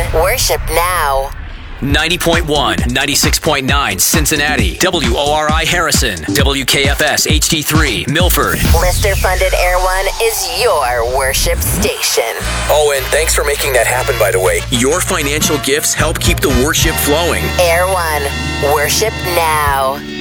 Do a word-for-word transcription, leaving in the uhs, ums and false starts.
Worship now. ninety point one, ninety-six point nine Cincinnati, W O R I Harrison, W K F S H D three Milford. Listener-funded Air One is your worship station. Oh, and thanks for making that happen, by the way. Your financial gifts help keep the worship flowing. Air One. Worship now.